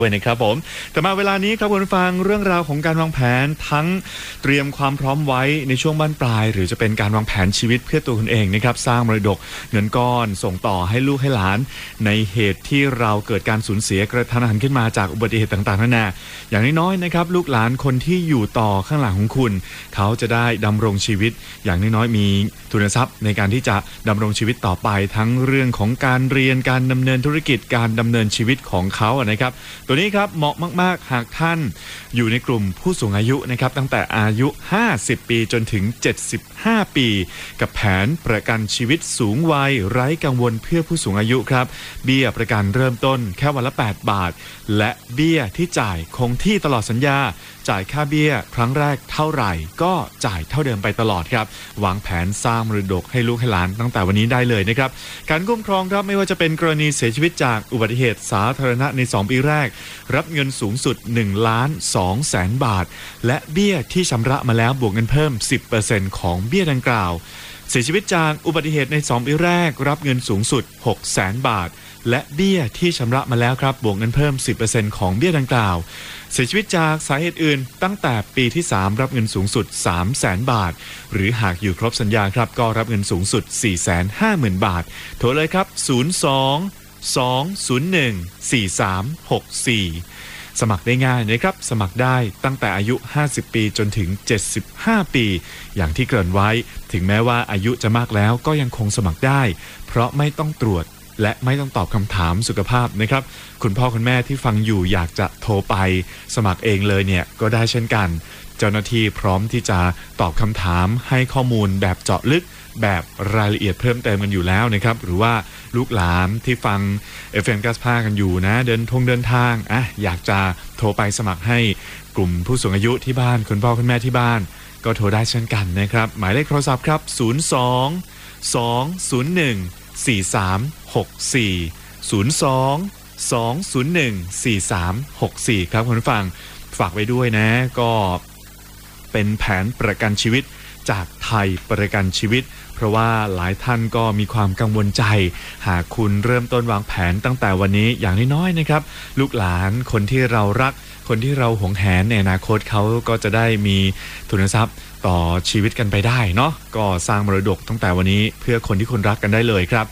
ด้วยนะครับผมแต่มาเวลานี้ครับคุณฟังเรื่องราวของการวางแผนทั้งเตรียมความพร้อมไว้ในช่วงบั้นปลายหรือจะเป็นการวางแผนชีวิตเพื่อตัวคุณเองนะครับสร้างมรดกเงินก้อนส่งต่อให้ลูกให้หลานในเหตุที่เราเกิดการสูญเสียกระทันหันขึ้นมาจากอุบัติเหตุต่างๆนานาอย่างน้อยๆนะครับลูกหลานคนที่อยู่ต่อข้างหลังของคุณเขาจะได้ดำรงชีวิตอย่างน้อยๆมีทุนทรัพย์ในการที่จะดำรงชีวิตต่อไปทั้งเรื่องของการเรียนการดำเนินธุรกิจการดำเนินชีวิตของเขานะครับตัวนี้ครับเหมาะมากๆหากท่านอยู่ในกลุ่มผู้สูงอายุนะครับตั้งแต่อายุ50ปีจนถึง75ปีกับแผนประกันชีวิตสูงวัยไร้กังวลเพื่อผู้สูงอายุครับเบี้ยประกันเริ่มต้นแค่วันละ8บาทและเบี้ยที่จ่ายคงที่ตลอดสัญญาจ่ายค่าเบี้ยครั้งแรกเท่าไหร่ก็จ่ายเท่าเดิมไปตลอดครับวางแผนสร้างมรดกให้ลูกให้หลานตั้งแต่วันนี้ได้เลยนะครับการคุ้มครองครับไม่ว่าจะเป็นกรณีเสียชีวิตจากอุบัติเหตุสาธารณะใน2ปีแรกรับเงินสูงสุด1,200,000 บาทและเบี้ยที่ชำระมาแล้วบวกเงินเพิ่ม 10% ของเบี้ยดังกล่าวเสียชีวิตจากอุบัติเหตุใน2ปีแรกรับเงินสูงสุด 600,000 บาทและเบี้ยที่ชำระมาแล้วครับบวกเงินเพิ่ม 10% ของเบี้ยดังกล่าวเสียชีวิตจากสาเหตุอื่นตั้งแต่ปีที่3รับเงินสูงสุด 300,000 บาทหรือหากอยู่ครบสัญญาครับก็รับเงินสูงสุด 450,000 บาทโทรเลยครับ02-201-4364สมัครได้ง่ายนะครับสมัครได้ตั้งแต่อายุ50ปีจนถึง75ปีอย่างที่เกริ่นไว้ถึงแม้ว่าอายุจะมากแล้วก็ยังคงสมัครได้เพราะไม่ต้องตรวจและไม่ต้องตอบคำถามสุขภาพนะครับคุณพ่อคุณแม่ที่ฟังอยู่อยากจะโทรไปสมัครเองเลยเนี่ยก็ได้เช่นกันเจ้าหน้าที่พร้อมที่จะตอบคำถามให้ข้อมูลแบบเจาะลึกแบบรายละเอียดเพิ่มเติมกันอยู่แล้วนะครับหรือว่าลูกหลานที่ฟัง FM 95กันอยู่นะเดินทางอยากจะโทรไปสมัครให้กลุ่มผู้สูงอายุที่บ้านคุณพ่อคุณแม่ที่บ้านก็โทรได้เช่นกันนะครับหมายเลขโทรศัพท์ครับ02-201-4364 ครับคุณผู้ฟังฝากไว้ด้วยนะก็เป็นแผนประกันชีวิตจากไทยประกันชีวิตเพราะว่าหลายท่านก็มีความกังวลใจหากคุณเริ่มต้นวางแผนตั้งแต่วันนี้อย่างน้อยๆนะครับลูกหลานคนที่เรารักคนที่เราหวงแหนในอนาคตเขาก็จะได้มีทุนทรัพย์ต่อชีวิตกันไปได้เนาะก็สร้างมรดกตั้งแต่วันนี้เพื่อคนที่คุณรักกันได้เลยครับ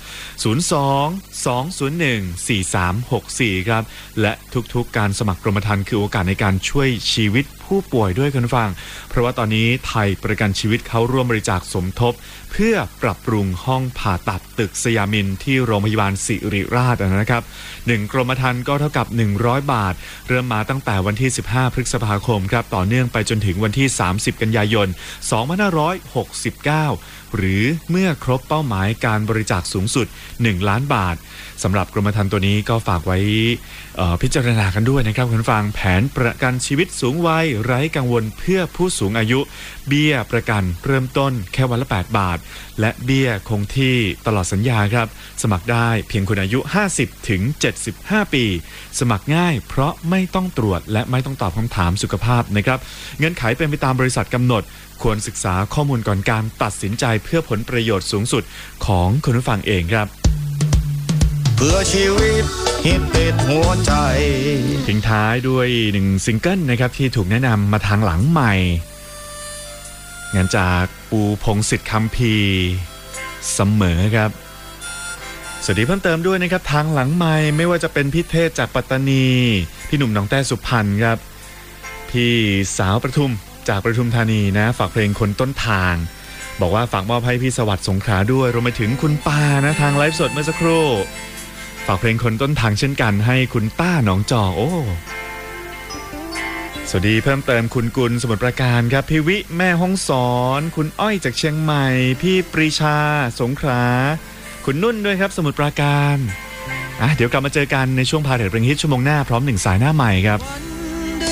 02-201-4364ครับและทุกๆการสมัครกรมธรรม์คือโอกาสในการช่วยชีวิตผู้ป่วยด้วยคุณฟังเพราะว่าตอนนี้ไทยประกันชีวิตเขาร่วมบริจาคสมทบเพื่อปรับปรุงห้องผ่าตัดตึกสยามินที่โรงพยาบาลศิริราชนะครับ1กรมธรรม์ก็เท่ากับ100บาทเริ่มมาตั้งแต่วันที่15พฤษภาคมครับต่อเนื่องไปจนถึงวันที่30กันยายน2569หรือเมื่อครบเป้าหมายการบริจาคสูงสุด1ล้านบาทสำหรับกรมธรรม์ตัวนี้ก็ฝากไว้พิจารณากันด้วยนะครับคุณฟังแผนประกันชีวิตสูงวัยไร้กังวลเพื่อผู้สูงอายุเบี้ยประกันเริ่มต้นแค่วันละ8บาทและเบี้ยคงที่ตลอดสัญญาครับสมัครได้เพียงคุณอายุ50ถึง75ปีสมัครง่ายเพราะไม่ต้องตรวจและไม่ต้องตอบคำถามสุขภาพนะครับเงื่อนไขเป็นไปตามบริษัทกำหนดควรศึกษาข้อมูลก่อนการตัดสินใจเพื่อผลประโยชน์สูงสุดของคุณผู้ฟังเองครับเพื่อชีวิตฮิตติดหัวใจทิ้งท้ายด้วย1ซิงเกิลนะครับที่ถูกแนะนำมาทางหลังใหม่งานจากปูพงษ์สิทธิ์คัมภีร์เสมอครับสวัสดีเพิ่มเติมด้วยนะครับทางหลังใหม่ไม่ว่าจะเป็นพี่เทศจากปัตตานีพี่หนุ่มหนองแต้สุพรรณครับพี่สาวประทุมจากประทุมธานีนะฝากเพลงคนต้นทางบอกว่าฝากมอบให้พี่สวัสดิ์สงขลาด้วยรวมไปถึงคุณปานะทางไลฟ์สดเมื่อสักครู่ฝากเพลงคนต้นทางเช่นกันให้คุณต้าหนองจอกโอ้สวัสดีเพิ่มเติมคุณกุลสมุทรปราการครับพี่วิแม่ห้องสอนคุณอ้อยจากเชียงใหม่พี่ปรีชาสงขลาคุณนุ่นด้วยครับสมุทรปราการเดี๋ยวกลับมาเจอกันในช่วงพาเรทเพลงฮิตชั่วโมงหน้าพร้อม1สายหน้าใหม่ครับ